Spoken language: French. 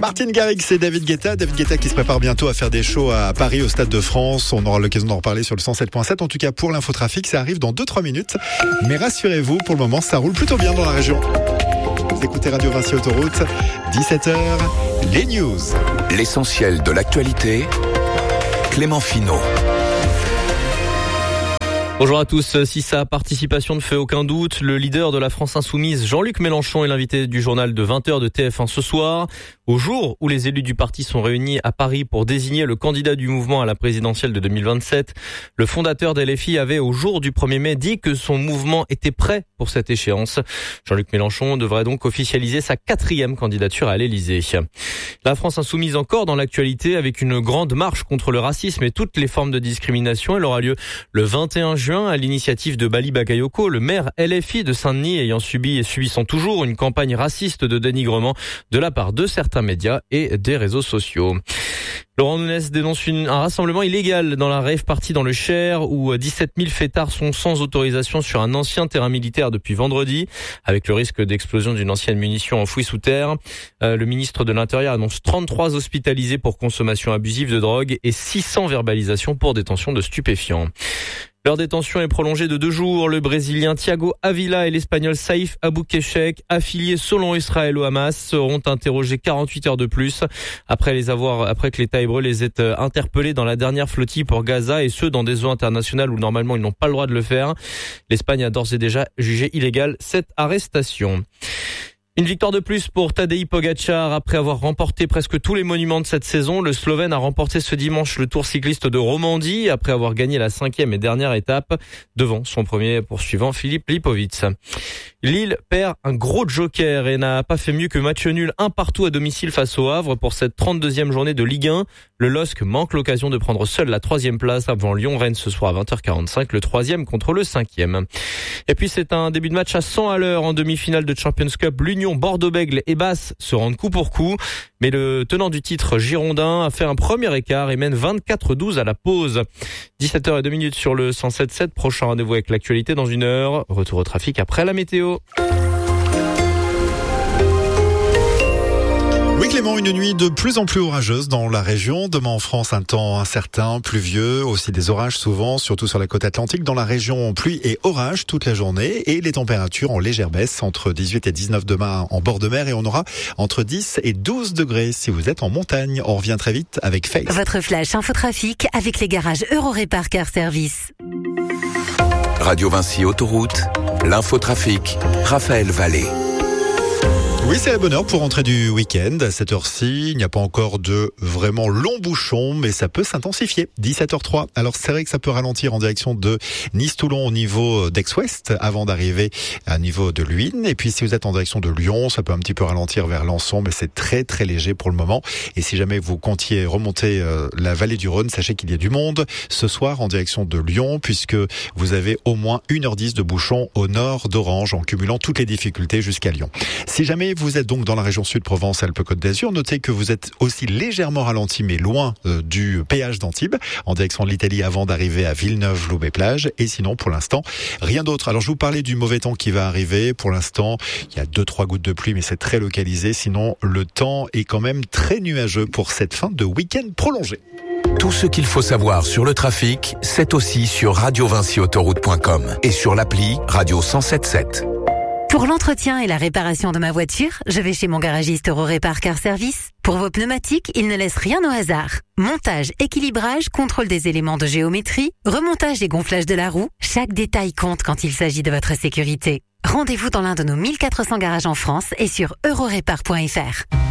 Martin Garrix et David Guetta. David Guetta qui se prépare bientôt à faire des shows à Paris au Stade de France. On aura l'occasion d'en reparler sur le 107.7. En tout cas, pour l'infotrafic, ça arrive dans 2-3 minutes. Mais rassurez-vous, pour le moment, ça roule plutôt bien dans la région. Vous écoutez Radio Vinci Autoroute, 17h, les news. L'essentiel de l'actualité, Clément Finot. Bonjour à tous. Si sa participation ne fait aucun doute, le leader de la France Insoumise, Jean-Luc Mélenchon, est l'invité du journal de 20h de TF1 ce soir. Au jour où les élus du parti sont réunis à Paris pour désigner le candidat du mouvement à la présidentielle de 2027, le fondateur d'LFI avait, au jour du 1er mai, dit que son mouvement était prêt pour cette échéance. Jean-Luc Mélenchon devrait donc officialiser sa 4e candidature à l'Élysée. La France Insoumise encore dans l'actualité avec une grande marche contre le racisme et toutes les formes de discrimination. Elle aura lieu le 21 juin à l'initiative de Bali Bagayoko, le maire LFI de Saint-Denis ayant subi et subissant toujours une campagne raciste de dénigrement de la part de certains médias et des réseaux sociaux. Laurent Nunez dénonce un rassemblement illégal dans la rave party dans le Cher où 17 000 fêtards sont sans autorisation sur un ancien terrain militaire depuis vendredi, avec le risque d'explosion d'une ancienne munition enfouie sous terre. Le ministre de l'Intérieur annonce 33 hospitalisés pour consommation abusive de drogue et 600 verbalisations pour détention de stupéfiants. Leur détention est prolongée de 2 jours. Le Brésilien Thiago Avila et l'Espagnol Saïf Aboukeshek, affiliés selon Israël au Hamas, seront interrogés 48 heures de plus après que l'État hébreu les ait interpellés dans la dernière flottille pour Gaza, et ce dans des eaux internationales où normalement ils n'ont pas le droit de le faire. L'Espagne a d'ores et déjà jugé illégale cette arrestation. Une victoire de plus pour Tadej Pogačar. Après avoir remporté presque tous les monuments de cette saison, le Slovène a remporté ce dimanche le Tour cycliste de Romandie après avoir gagné la 5e et dernière étape devant son premier poursuivant Filip Lipowitz. Lille perd un gros joker et n'a pas fait mieux que match nul 1-1 à domicile face au Havre pour cette 32e journée de Ligue 1. Le LOSC manque l'occasion de prendre seul la 3e place avant Lyon-Rennes ce soir à 20h45, le 3e contre le 5e. Et puis c'est un début de match à 100 à l'heure en demi-finale de Champions Cup. L'Union, Bordeaux-Bègles et Basse se rendent coup pour coup. Mais le tenant du titre girondin a fait un premier écart et mène 24-12 à la pause. 17h02 sur le 107.7. Prochain rendez-vous avec l'actualité dans 1 heure. Retour au trafic après la météo. Oui Clément, une nuit de plus en plus orageuse dans la région. Demain en France, un temps incertain, pluvieux, aussi des orages souvent, surtout sur la côte atlantique. Dans la région, pluie et orage toute la journée et les températures en légère baisse, entre 18 et 19 demain en bord de mer, et on aura entre 10 et 12 degrés si vous êtes en montagne. On revient très vite avec Face. Votre flash infotrafic avec les garages Eurorépar Car Service. Radio Vinci Autoroute, l'infotrafic, Raphaël Vallée. Oui, c'est la bonne heure pour rentrer du week-end. À cette heure-ci, il n'y a pas encore de vraiment longs bouchons, mais ça peut s'intensifier. 17h03. Alors, c'est vrai que ça peut ralentir en direction de Nice-Toulon au niveau d'Aix-Ouest avant d'arriver à niveau de Luynes. Et puis, si vous êtes en direction de Lyon, ça peut un petit peu ralentir vers Lançon, mais c'est très, très léger pour le moment. Et si jamais vous comptiez remonter la vallée du Rhône, sachez qu'il y a du monde ce soir en direction de Lyon, puisque vous avez au moins 1h10 de bouchons au nord d'Orange en cumulant toutes les difficultés jusqu'à Lyon. Si jamais vous êtes donc dans la région sud Provence-Alpes-Côte d'Azur, notez que vous êtes aussi légèrement ralenti mais loin du péage d'Antibes en direction de l'Italie avant d'arriver à Villeneuve-Loubet-Plage. Et sinon pour l'instant rien d'autre. Alors je vous parlais du mauvais temps qui va arriver. Pour l'instant il y a 2-3 gouttes de pluie mais c'est très localisé. Sinon le temps est quand même très nuageux pour cette fin de week-end prolongé. Tout ce qu'il faut savoir sur le trafic, c'est aussi sur radiovinciautoroute.com et sur l'appli Radio 107.7. Pour l'entretien et la réparation de ma voiture, je vais chez mon garagiste Eurorépar Car Service. Pour vos pneumatiques, il ne laisse rien au hasard. Montage, équilibrage, contrôle des éléments de géométrie, remontage et gonflage de la roue, chaque détail compte quand il s'agit de votre sécurité. Rendez-vous dans l'un de nos 1400 garages en France et sur eurorépar.fr.